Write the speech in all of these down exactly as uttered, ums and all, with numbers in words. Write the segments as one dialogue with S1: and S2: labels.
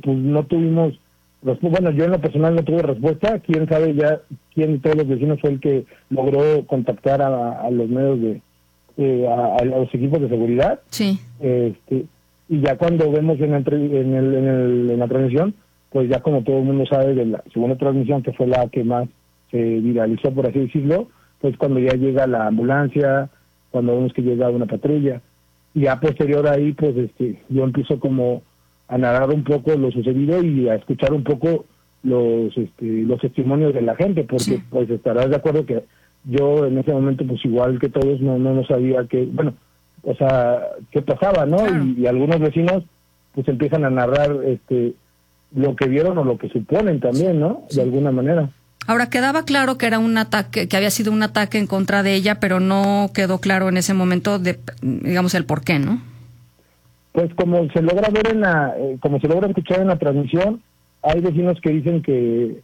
S1: pues no tuvimos, bueno, yo en lo personal no tuve respuesta. Quién sabe ya quién de todos los vecinos fue el que logró contactar a, a los medios de, eh, a, a los equipos de seguridad.
S2: Sí.
S1: Este, y ya cuando vemos en, entre, en, el, en, el, en la transmisión, pues ya como todo el mundo sabe de la segunda transmisión, que fue la que más se viralizó, por así decirlo, pues cuando ya llega la ambulancia, cuando vemos que llega una patrulla. Y ya posterior ahí, pues este, yo empiezo como a narrar un poco lo sucedido y a escuchar un poco los este, los testimonios de la gente, porque sí. Pues estarás de acuerdo que yo en ese momento, pues igual que todos, no no, no sabía que, bueno, o sea, qué pasaba, ¿no?
S2: Claro.
S1: Y, y algunos vecinos, pues empiezan a narrar este lo que vieron o lo que suponen también, ¿no? Sí. De alguna manera.
S2: Ahora, quedaba claro que era un ataque, que había sido un ataque en contra de ella, pero no quedó claro en ese momento, de, digamos, el por qué, ¿no?
S1: Pues como se logra ver en la, eh, como se logra escuchar en la transmisión, hay vecinos que dicen que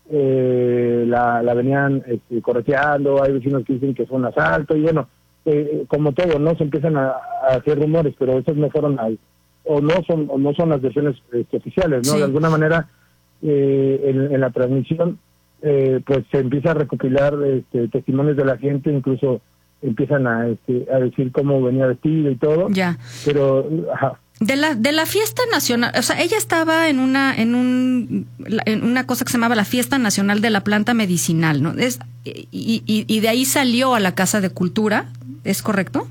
S1: eh, la, la venían este, correteando, hay vecinos que dicen que fue un asalto, y bueno, eh, como todo, ¿no? Se empiezan a, a hacer rumores, pero esos no fueron al, o no son, o no son las versiones este, oficiales, ¿no? Sí. De alguna manera, eh, en, en la transmisión, Eh, pues se empieza a recopilar este, testimonios de la gente, incluso empiezan a este, a decir cómo venía vestido y todo.
S2: Ya.
S1: Pero ajá.
S2: De la de la fiesta nacional, o sea, ella estaba en una en un en una cosa que se llamaba la Fiesta Nacional de la Planta Medicinal, ¿no? Es y, y, y de ahí salió a la Casa de Cultura, ¿es correcto?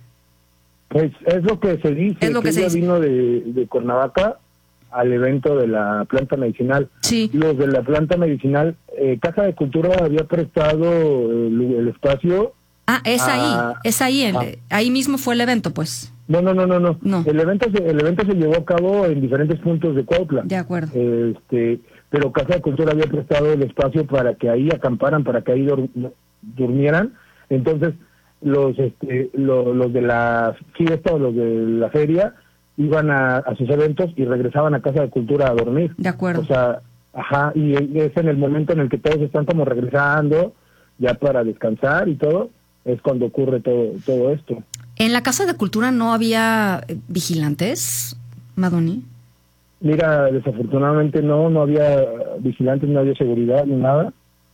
S1: Pues es lo que se dice,
S2: es lo que, que se
S1: ella
S2: dice.
S1: vino de, de Cuernavaca al evento de la planta medicinal.
S2: Sí.
S1: Los de la planta medicinal, eh, Casa de Cultura había prestado el, el espacio.
S2: Ah, es
S1: a,
S2: ahí, es ahí, el,
S1: a,
S2: ahí mismo fue el evento, pues.
S1: No, no, no, no, no.
S2: no.
S1: El evento se, el evento se llevó a cabo en diferentes puntos de Cuautla.
S2: De acuerdo.
S1: Este, pero Casa de Cultura había prestado el espacio para que ahí acamparan, para que ahí dur, durmieran. Entonces, los, este, lo, los de la fiesta o los de la feria iban a, a sus eventos y regresaban a Casa de Cultura a dormir.
S2: De acuerdo.
S1: O sea, ajá, y es en el momento en el que todos están como regresando, ya para descansar y todo, es cuando ocurre todo, todo esto.
S2: ¿En la Casa de Cultura no había vigilantes, Madoni?
S1: Mira, desafortunadamente no, no había vigilantes, no había seguridad ni nada.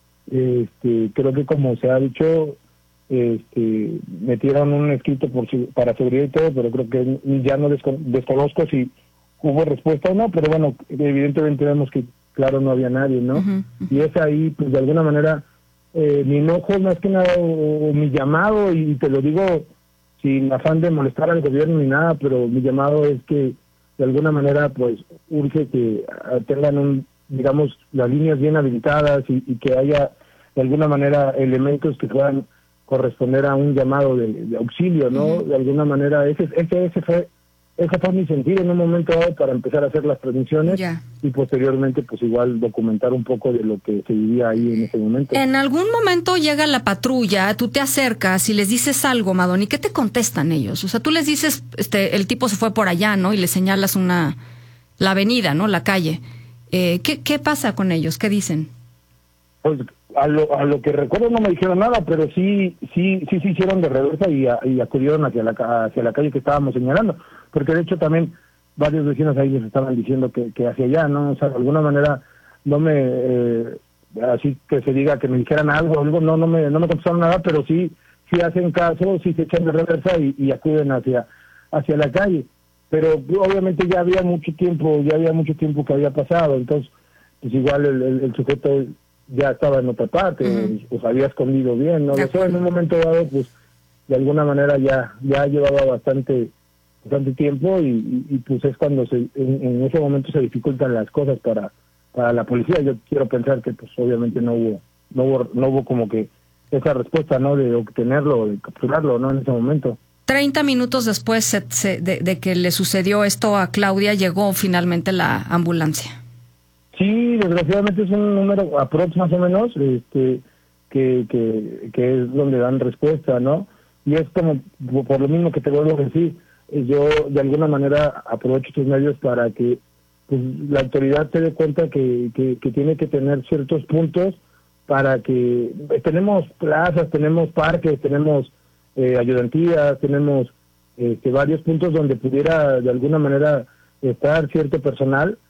S1: Este, creo que como se ha dicho, este, metieron un escrito por para seguridad y todo, pero creo que ya no desco desconozco si hubo respuesta o no, pero bueno, evidentemente vemos que claro no había nadie, ¿no? Uh-huh, uh-huh. Y es ahí, pues de alguna manera, eh, mi enojo más que nada, o, o mi llamado, y te lo digo sin afán de molestar al gobierno ni nada, pero mi llamado es que de alguna manera pues urge que uh, tengan un, digamos, las líneas bien habilitadas y, y que haya de alguna manera elementos que puedan corresponder a un llamado de, de auxilio, ¿no? Uh-huh. De alguna manera, ese, ese, ese fue ese fue mi sentir en un momento dado para empezar a hacer las transmisiones
S2: yeah.
S1: y posteriormente pues igual documentar un poco de lo que se vivía ahí en ese momento.
S2: En algún momento llega la patrulla, tú te acercas y les dices algo, Madoni, ¿qué te contestan ellos? O sea, tú les dices, este, el tipo se fue por allá, ¿no? Y le señalas una, la avenida, ¿no? La calle. Eh, ¿qué, qué pasa con ellos? ¿Qué dicen?
S1: Pues a lo, a lo que recuerdo no me dijeron nada, pero sí sí sí se hicieron de reversa y, a, y acudieron hacia la hacia la calle que estábamos señalando, porque de hecho también varios vecinos ahí les estaban diciendo que, que hacia allá, ¿no? O sea, de alguna manera no me eh, así que se diga que me dijeran algo, algo no no me no me contestaron nada, pero sí sí hacen caso, sí se echan de reversa y, y acuden hacia hacia la calle, pero obviamente ya había mucho tiempo, ya había mucho tiempo que había pasado, entonces pues igual el, el, el sujeto ya estaba en otra parte, uh-huh. pues había escondido bien, ¿no? Lo sé, en un momento dado, pues, de alguna manera ya ya llevaba bastante bastante tiempo y, y, y pues es cuando se, en, en ese momento se dificultan las cosas para para la policía. Yo quiero pensar que, pues, obviamente no hubo no hubo, no hubo como que esa respuesta, ¿no? De obtenerlo, de capturarlo, ¿no? En ese momento.
S2: Treinta minutos después se, se, de, de que le sucedió esto a Claudia, llegó finalmente la ambulancia.
S1: Sí, desgraciadamente es un número aprox más o menos, este, que, que, que es donde dan respuesta, ¿no? Y es como, por lo mismo que te vuelvo a decir, yo de alguna manera aprovecho estos medios para que pues, la autoridad se dé cuenta que, que, que tiene que tener ciertos puntos para que, tenemos plazas, tenemos parques, tenemos eh, ayudantías, tenemos este, varios puntos donde pudiera de alguna manera estar cierto personal